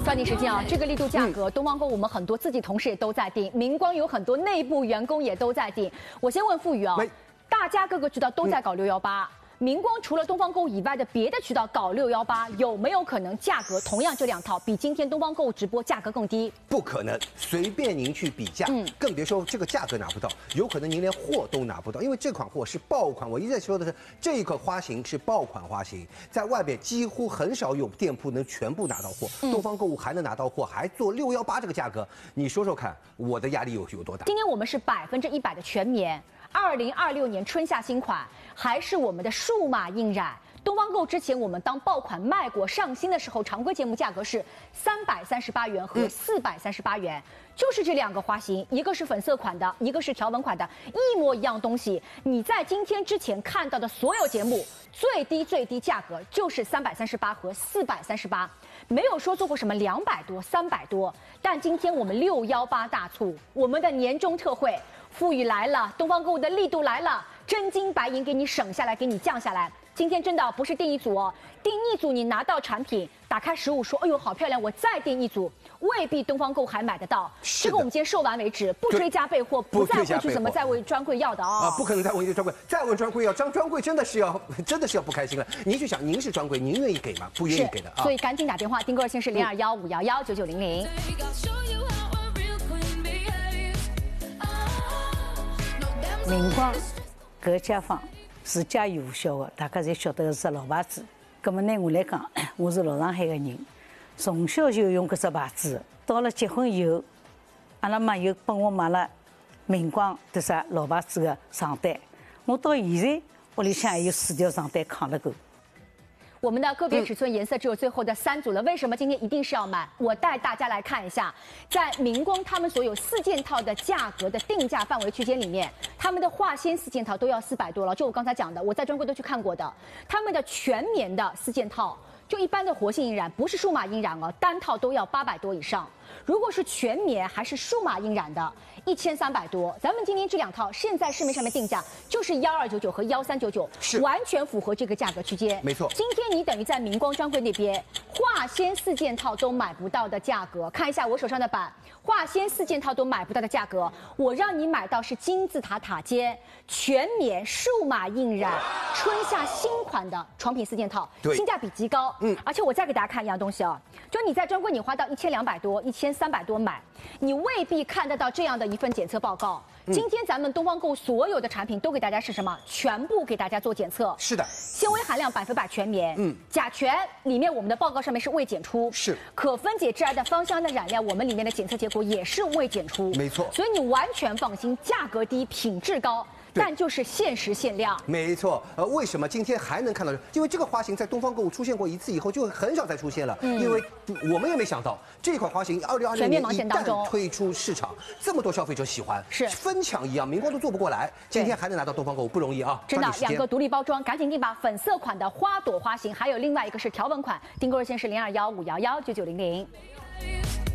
抓紧时间啊！这个力度价格，东方购物我们很多自己同事也都在订，明光有很多内部员工也都在订。我先问傅宇啊，大家各个渠道都在搞618。明光除了东方购物以外的别的渠道搞618，有没有可能价格同样这2套比今天东方购物直播价格更低？ 不可能，随便您去比价，更别说这个价格拿不到，有可能您连货都拿不到，因为这款货是爆款。我一直在说的是，这一个花型是爆款花型，在外边几乎很少有店铺能全部拿到货，东方购物还能拿到货，还做618这个价格，你说说看，我的压力有多大？ 今天我们是100%的全棉。2026年春夏新款还是我们的数码印染。东方购之前我们当爆款卖过，上新的时候常规节目价格是338元和438元，就是这2个花型，一个是粉色款的，一个是条纹款的，一模一样东西。你在今天之前看到的所有节目，最低价格就是338和438，没有说做过什么200多、300多。但今天我们618大促，我们的年终特惠。富裕来了，东方购物的力度来了，真金白银给你省下来，给你降下来。今天真的不是订一组哦，订一组你拿到产品，打开实物说，哎呦好漂亮，我再订一组，未必东方购还买得到。这个我们今天售完为止，不追加备货，不再会去怎么再问专柜要的啊！ 不可能再问专柜，再问专柜要，专柜真的是要不开心了。您去想，您是专柜，您愿意给吗？不愿意给的啊。 所以赶紧打电话，订购热线是0215119900。 明光搿家纺自家有效的，大家侪晓得是老牌子。葛么呢，我来讲，我是老上海个人，从小就用搿只牌子。到了结婚以后，阿拉妈又帮我买了明光迭啥老牌子个床单。我到现在屋里向还有4条床单扛了够。 我们的个别尺寸颜色只有最后的3组了，为什么今天一定是要买？我带大家来看一下，在明光他们所有4件套的价格的定价范围区间里面，他们的化纤4件套都要400多了，就我刚才讲的，我在专柜都去看过的，他们的全棉的4件套。就一般的活性印染，不是数码印染哦，单套都要800多以上。如果是全棉还是数码印染的，1300多。咱们今天这2套现在市面上面定价就是1299和1399，是完全符合这个价格区间。 没错， 今天你等于在明光专柜那边化纤4件套都买不到的价格，看一下我手上的版，化纤4件套都买不到的价格，我让你买到是金字塔塔尖全棉数码印染春夏新款的床品4件套，性价比极高。而且我再给大家看一样东西啊，就你在专柜你花到1200多、1300多买，你未必看得到这样的一份检测报告。今天咱们东方购物所有的产品都给大家是什么？全部给大家做检测。 是的， 纤维含量100%全棉，甲醛里面我们的报告上面是未检出， 是可分解致癌的芳香的染料，我们里面的检测结果也是未检出， 没错。 所以你完全放心，价格低，品质高。但就是限时限量， 没错。为什么今天还能看到？因为这个花型在东方购物出现过一次以后，就很少再出现了。因为我们也没想到这款花型2026年一旦推出市场，这么多消费者喜欢， 是分抢一样，明光都做不过来。今天还能拿到东方购物不容易啊！ 真的，2个独立包装，赶紧订吧！粉色款的花朵花型，还有另外一个是条纹款，订购热线是0215119900。